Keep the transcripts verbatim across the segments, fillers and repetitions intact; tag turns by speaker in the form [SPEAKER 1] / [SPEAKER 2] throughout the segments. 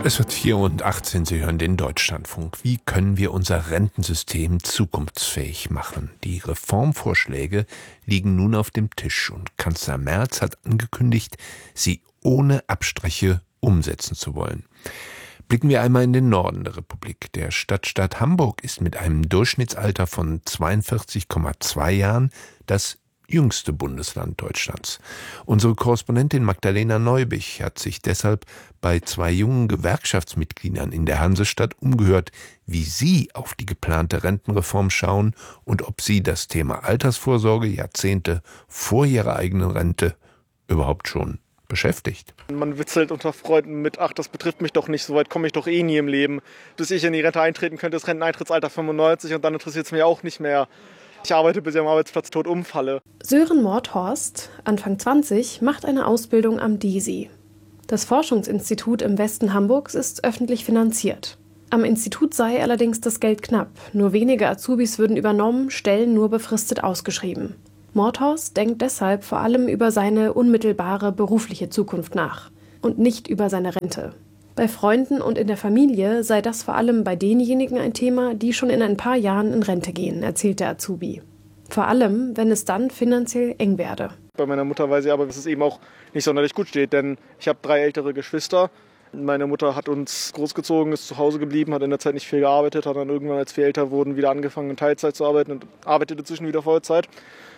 [SPEAKER 1] Es wird vier und achtzehn, Sie hören den Deutschlandfunk. Wie können wir unser Rentensystem zukunftsfähig machen? Die Reformvorschläge liegen nun auf dem Tisch und Kanzler Merz hat angekündigt, sie ohne Abstriche umsetzen zu wollen. Blicken wir einmal in den Norden der Republik. Der Stadtstaat Hamburg ist mit einem Durchschnittsalter von zweiundvierzig Komma zwei Jahren das jüngste Bundesland Deutschlands. Unsere Korrespondentin Magdalena Neubich hat sich deshalb bei zwei jungen Gewerkschaftsmitgliedern in der Hansestadt umgehört, wie sie auf die geplante Rentenreform schauen und ob sie das Thema Altersvorsorge Jahrzehnte vor ihrer eigenen Rente überhaupt schon beschäftigt.
[SPEAKER 2] Man witzelt unter Freunden mit, ach, das betrifft mich doch nicht, so weit komme ich doch eh nie im Leben. Bis ich in die Rente eintreten könnte, ist Renteneintrittsalter fünfundneunzig und dann interessiert es mich auch nicht mehr. Ich arbeite, bis ich am Arbeitsplatz tot umfalle.
[SPEAKER 3] Sören Mordhorst, Anfang zwanzig, macht eine Ausbildung am D I S I. Das Forschungsinstitut im Westen Hamburgs ist öffentlich finanziert. Am Institut sei allerdings das Geld knapp. Nur wenige Azubis würden übernommen, Stellen nur befristet ausgeschrieben. Mordhorst denkt deshalb vor allem über seine unmittelbare berufliche Zukunft nach und nicht über seine Rente. Bei Freunden und in der Familie sei das vor allem bei denjenigen ein Thema, die schon in ein paar Jahren in Rente gehen, erzählt der Azubi. Vor allem, wenn es dann finanziell eng werde.
[SPEAKER 2] Bei meiner Mutter weiß ich aber, dass es eben auch nicht sonderlich gut steht, denn ich habe drei ältere Geschwister. Meine Mutter hat uns großgezogen, ist zu Hause geblieben, hat in der Zeit nicht viel gearbeitet, hat dann irgendwann, als wir älter wurden, wieder angefangen in Teilzeit zu arbeiten und arbeitete inzwischen wieder Vollzeit.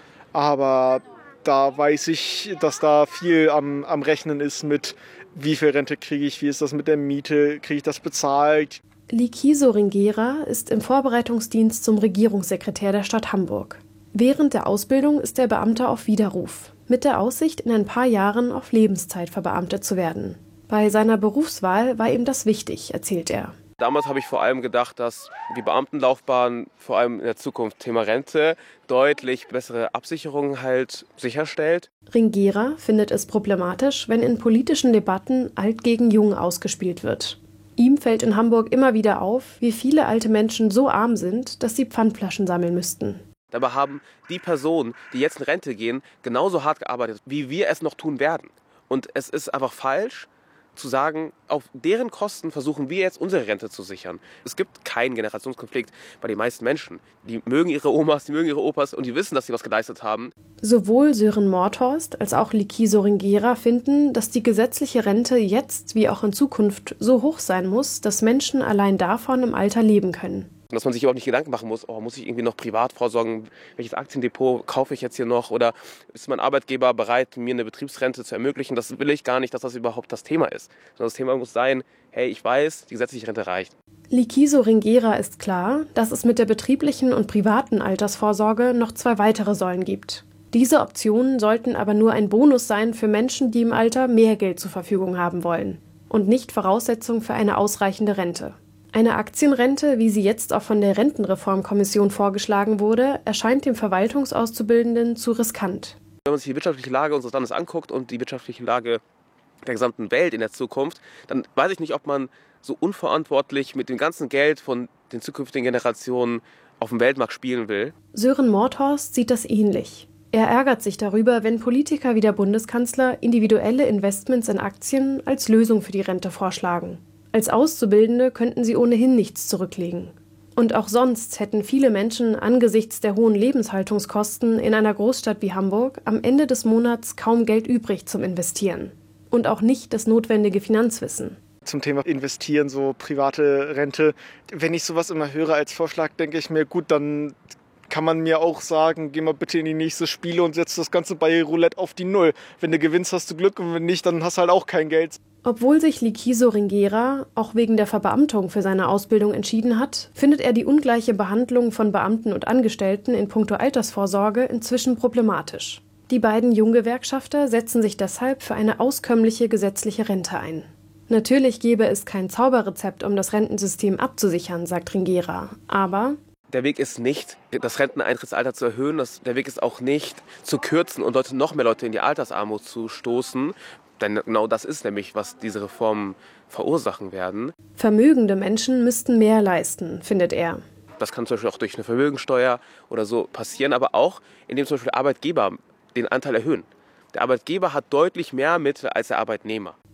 [SPEAKER 2] Aber da weiß ich, dass da viel am, am Rechnen ist mit, wie viel Rente kriege ich, wie ist das mit der Miete, kriege ich das bezahlt.
[SPEAKER 3] Likiso Ringera ist im Vorbereitungsdienst zum Regierungssekretär der Stadt Hamburg. Während der Ausbildung ist er Beamter auf Widerruf, mit der Aussicht, in ein paar Jahren auf Lebenszeit verbeamtet zu werden. Bei seiner Berufswahl war ihm das wichtig, erzählt er.
[SPEAKER 4] Damals habe ich vor allem gedacht, dass die Beamtenlaufbahn vor allem in der Zukunft Thema Rente deutlich bessere Absicherungen halt sicherstellt.
[SPEAKER 3] Ringera findet es problematisch, wenn in politischen Debatten alt gegen jung ausgespielt wird. Ihm fällt in Hamburg immer wieder auf, wie viele alte Menschen so arm sind, dass sie Pfandflaschen sammeln müssten.
[SPEAKER 4] Dabei haben die Personen, die jetzt in Rente gehen, genauso hart gearbeitet, wie wir es noch tun werden. Und es ist einfach falsch, zu sagen, auf deren Kosten versuchen wir jetzt unsere Rente zu sichern. Es gibt keinen Generationskonflikt bei den meisten Menschen. Die mögen ihre Omas, die mögen ihre Opas und die wissen, dass sie was geleistet haben.
[SPEAKER 3] Sowohl Sören Mordhorst als auch Likiso Ringera finden, dass die gesetzliche Rente jetzt wie auch in Zukunft so hoch sein muss, dass Menschen allein davon im Alter leben können.
[SPEAKER 4] Dass man sich überhaupt nicht Gedanken machen muss, oh, muss ich irgendwie noch privat vorsorgen, welches Aktiendepot kaufe ich jetzt hier noch oder ist mein Arbeitgeber bereit, mir eine Betriebsrente zu ermöglichen? Das will ich gar nicht, dass das überhaupt das Thema ist. Sondern das Thema muss sein, hey, ich weiß, die gesetzliche Rente reicht.
[SPEAKER 3] Likiso Ringera ist klar, dass es mit der betrieblichen und privaten Altersvorsorge noch zwei weitere Säulen gibt. Diese Optionen sollten aber nur ein Bonus sein für Menschen, die im Alter mehr Geld zur Verfügung haben wollen und nicht Voraussetzung für eine ausreichende Rente. Eine Aktienrente, wie sie jetzt auch von der Rentenreformkommission vorgeschlagen wurde, erscheint dem Verwaltungsauszubildenden zu riskant.
[SPEAKER 4] Wenn man sich die wirtschaftliche Lage unseres Landes anguckt und die wirtschaftliche Lage der gesamten Welt in der Zukunft, dann weiß ich nicht, ob man so unverantwortlich mit dem ganzen Geld von den zukünftigen Generationen auf dem Weltmarkt spielen will.
[SPEAKER 3] Sören Mordhorst sieht das ähnlich. Er ärgert sich darüber, wenn Politiker wie der Bundeskanzler individuelle Investments in Aktien als Lösung für die Rente vorschlagen. Als Auszubildende könnten sie ohnehin nichts zurücklegen. Und auch sonst hätten viele Menschen angesichts der hohen Lebenshaltungskosten in einer Großstadt wie Hamburg am Ende des Monats kaum Geld übrig zum Investieren. Und auch nicht das notwendige Finanzwissen.
[SPEAKER 2] Zum Thema Investieren, so private Rente. Wenn ich sowas immer höre als Vorschlag, denke ich mir, gut, dann kann man mir auch sagen, geh mal bitte in die nächste Spiele und setz das Ganze bei Roulette auf die Null. Wenn du gewinnst, hast du Glück und wenn nicht, dann hast du halt auch kein Geld.
[SPEAKER 3] Obwohl sich Likiso Ringera auch wegen der Verbeamtung für seine Ausbildung entschieden hat, findet er die ungleiche Behandlung von Beamten und Angestellten in puncto Altersvorsorge inzwischen problematisch. Die beiden Junggewerkschafter setzen sich deshalb für eine auskömmliche gesetzliche Rente ein. Natürlich gäbe es kein Zauberrezept, um das Rentensystem abzusichern, sagt Ringera, aber
[SPEAKER 4] der Weg ist nicht, das Renteneintrittsalter zu erhöhen. Das, der Weg ist auch nicht, zu kürzen und Leute, noch mehr Leute in die Altersarmut zu stoßen. Denn genau das ist nämlich, was diese Reformen verursachen werden.
[SPEAKER 3] Vermögende Menschen müssten mehr leisten, findet er.
[SPEAKER 4] Das kann zum Beispiel auch durch eine Vermögensteuer oder so passieren, aber auch, indem zum Beispiel Arbeitgeber den Anteil erhöhen. Der Arbeitgeber hat deutlich mehr Mittel als der Arbeitnehmer.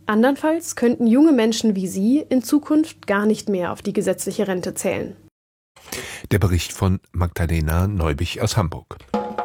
[SPEAKER 3] Andernfalls könnten junge Menschen wie sie in Zukunft gar nicht mehr auf die gesetzliche Rente zählen.
[SPEAKER 1] Der Bericht von Magdalena Neubich aus Hamburg.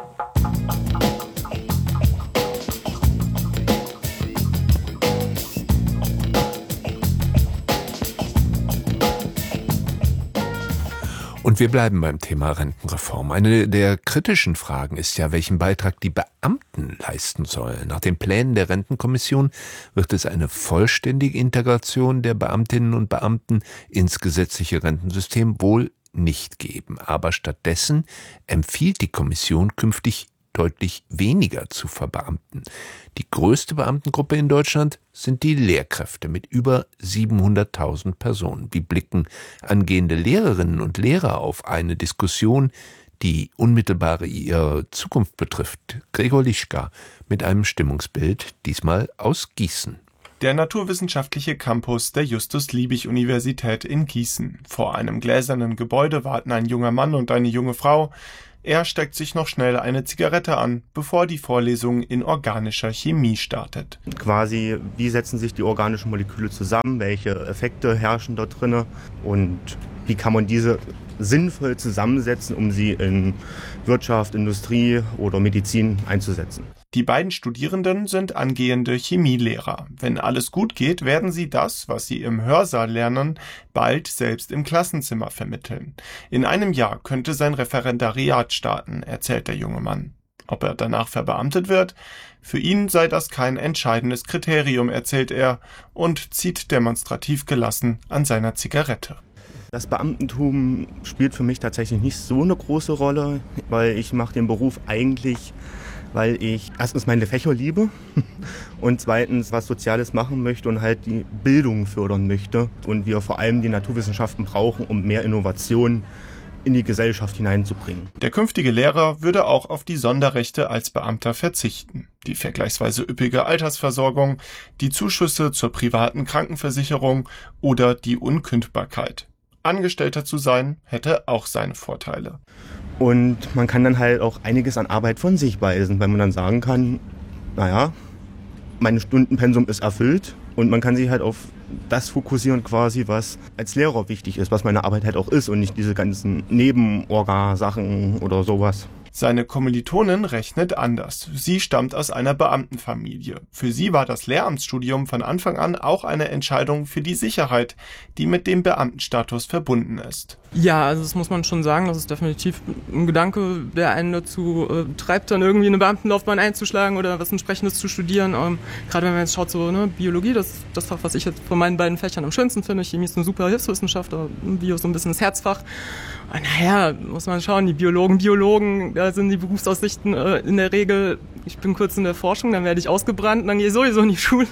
[SPEAKER 1] Und wir bleiben beim Thema Rentenreform. Eine der kritischen Fragen ist ja, welchen Beitrag die Beamten leisten sollen. Nach den Plänen der Rentenkommission wird es eine vollständige Integration der Beamtinnen und Beamten ins gesetzliche Rentensystem wohl nicht geben. Aber stattdessen empfiehlt die Kommission künftig deutlich weniger zu verbeamten. Die größte Beamtengruppe in Deutschland sind die Lehrkräfte mit über siebenhunderttausend Personen. Wie blicken angehende Lehrerinnen und Lehrer auf eine Diskussion, die unmittelbar ihre Zukunft betrifft? Gregor Lischka mit einem Stimmungsbild, diesmal aus Gießen.
[SPEAKER 5] Der naturwissenschaftliche Campus der Justus-Liebig-Universität in Gießen. Vor einem gläsernen Gebäude warten ein junger Mann und eine junge Frau. Er steckt sich noch schnell eine Zigarette an, bevor die Vorlesung in organischer Chemie startet.
[SPEAKER 6] Quasi, wie setzen sich die organischen Moleküle zusammen, welche Effekte herrschen dort drin und wie kann man diese sinnvoll zusammensetzen, um sie in Wirtschaft, Industrie oder Medizin einzusetzen.
[SPEAKER 5] Die beiden Studierenden sind angehende Chemielehrer. Wenn alles gut geht, werden sie das, was sie im Hörsaal lernen, bald selbst im Klassenzimmer vermitteln. In einem Jahr könnte sein Referendariat starten, erzählt der junge Mann. Ob er danach verbeamtet wird? Für ihn sei das kein entscheidendes Kriterium, erzählt er und zieht demonstrativ gelassen an seiner Zigarette.
[SPEAKER 6] Das Beamtentum spielt für mich tatsächlich nicht so eine große Rolle, weil ich mache den Beruf eigentlich, weil ich erstens meine Fächer liebe und zweitens was Soziales machen möchte und halt die Bildung fördern möchte. Und wir vor allem die Naturwissenschaften brauchen, um mehr Innovation in die Gesellschaft hineinzubringen.
[SPEAKER 5] Der künftige Lehrer würde auch auf die Sonderrechte als Beamter verzichten. Die vergleichsweise üppige Altersversorgung, die Zuschüsse zur privaten Krankenversicherung oder die Unkündbarkeit. Angestellter zu sein, hätte auch seine Vorteile.
[SPEAKER 6] Und man kann dann halt auch einiges an Arbeit von sich weisen, weil man dann sagen kann, naja, mein Stundenpensum ist erfüllt und man kann sich halt auf das fokussieren quasi, was als Lehrer wichtig ist, was meine Arbeit halt auch ist und nicht diese ganzen Nebenorga-Sachen oder sowas.
[SPEAKER 5] Seine Kommilitonin rechnet anders. Sie stammt aus einer Beamtenfamilie. Für sie war das Lehramtsstudium von Anfang an auch eine Entscheidung für die Sicherheit, die mit dem Beamtenstatus verbunden ist.
[SPEAKER 7] Ja, also das muss man schon sagen, das ist definitiv ein Gedanke, der einen dazu äh, treibt, dann irgendwie eine Beamtenlaufbahn einzuschlagen oder was Entsprechendes zu studieren. Ähm, gerade wenn man jetzt schaut, so ne, Biologie, das ist das Fach, was ich jetzt von meinen beiden Fächern am schönsten finde. Chemie ist eine super Hilfswissenschaft, aber Bio so ein bisschen das Herzfach. Und naja, muss man schauen, die Biologen, Biologen, da sind die Berufsaussichten äh, in der Regel, ich bin kurz in der Forschung, dann werde ich ausgebrannt, dann gehe ich sowieso in die Schule.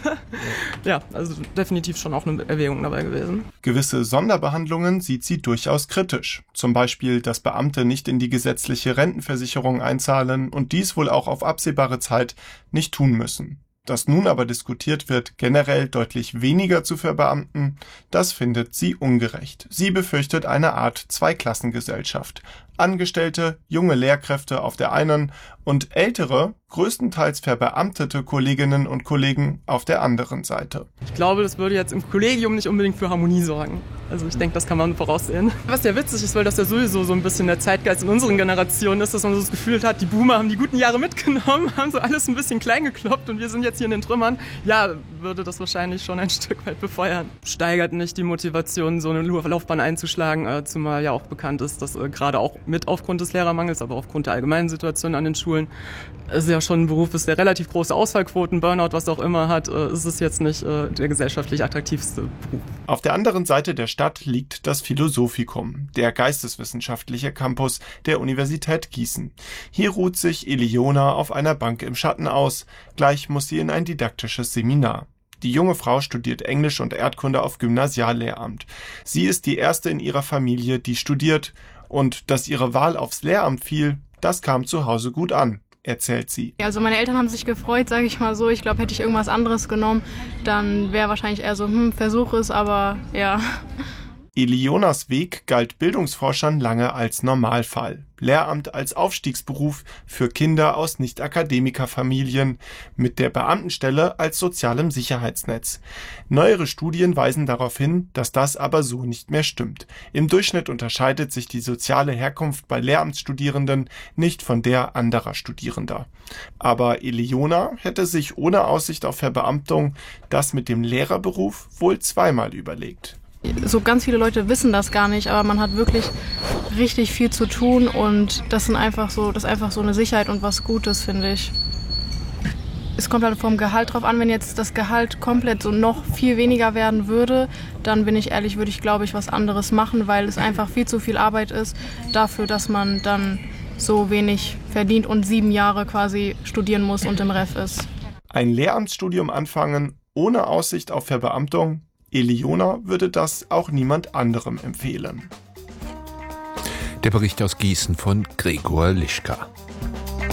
[SPEAKER 7] Ja, also definitiv schon auch eine Erwägung dabei gewesen.
[SPEAKER 5] Gewisse Sonderbehandlungen sieht sie durchaus kritisch. Zum Beispiel, dass Beamte nicht in die gesetzliche Rentenversicherung einzahlen und dies wohl auch auf absehbare Zeit nicht tun müssen. Dass nun aber diskutiert wird, generell deutlich weniger zu verbeamten, das findet sie ungerecht. Sie befürchtet eine Art Zweiklassengesellschaft. Angestellte, junge Lehrkräfte auf der einen und ältere, größtenteils verbeamtete Kolleginnen und Kollegen auf der anderen Seite.
[SPEAKER 7] Ich glaube, das würde jetzt im Kollegium nicht unbedingt für Harmonie sorgen. Also ich denke, das kann man voraussehen. Was ja witzig ist, weil das ja sowieso so ein bisschen der Zeitgeist in unseren Generationen ist, dass man so das Gefühl hat, die Boomer haben die guten Jahre mitgenommen, haben so alles ein bisschen klein gekloppt und wir sind jetzt hier in den Trümmern. Ja, würde das wahrscheinlich schon ein Stück weit befeuern. Steigert nicht die Motivation, so eine Laufbahn einzuschlagen, zumal ja auch bekannt ist, dass gerade auch mit aufgrund des Lehrermangels, aber aufgrund der allgemeinen Situation an den Schulen, es ja schon ein Beruf ist, der relativ große Ausfallquoten, Burnout, was auch immer hat, ist es jetzt nicht der gesellschaftlich attraktivste Beruf.
[SPEAKER 5] Auf der anderen Seite der Stadt liegt das Philosophikum, der geisteswissenschaftliche Campus der Universität Gießen. Hier ruht sich Eliona auf einer Bank im Schatten aus. Gleich muss sie in ein didaktisches Seminar. Die junge Frau studiert Englisch und Erdkunde auf Gymnasiallehramt. Sie ist die erste in ihrer Familie, die studiert. Und dass ihre Wahl aufs Lehramt fiel, das kam zu Hause gut an, erzählt sie.
[SPEAKER 8] Also meine Eltern haben sich gefreut, sage ich mal so. Ich glaube, hätte ich irgendwas anderes genommen, dann wäre wahrscheinlich eher so, hm, versuch es, aber ja.
[SPEAKER 5] Elionas Weg galt Bildungsforschern lange als Normalfall. Lehramt als Aufstiegsberuf für Kinder aus Nicht-Akademikerfamilien, mit der Beamtenstelle als sozialem Sicherheitsnetz. Neuere Studien weisen darauf hin, dass das aber so nicht mehr stimmt. Im Durchschnitt unterscheidet sich die soziale Herkunft bei Lehramtsstudierenden nicht von der anderer Studierender. Aber Eliona hätte sich ohne Aussicht auf Verbeamtung das mit dem Lehrerberuf wohl zweimal überlegt.
[SPEAKER 8] So ganz viele Leute wissen das gar nicht, aber man hat wirklich richtig viel zu tun und das sind einfach so, das ist einfach so eine Sicherheit und was Gutes, finde ich. Es kommt halt vom Gehalt drauf an, wenn jetzt das Gehalt komplett so noch viel weniger werden würde, dann bin ich ehrlich, würde ich glaube ich was anderes machen, weil es einfach viel zu viel Arbeit ist dafür, dass man dann so wenig verdient und sieben Jahre quasi studieren muss und im Ref ist.
[SPEAKER 5] Ein Lehramtsstudium anfangen ohne Aussicht auf Verbeamtung? Eliona würde das auch niemand anderem empfehlen.
[SPEAKER 1] Der Bericht aus Gießen von Gregor Lischka.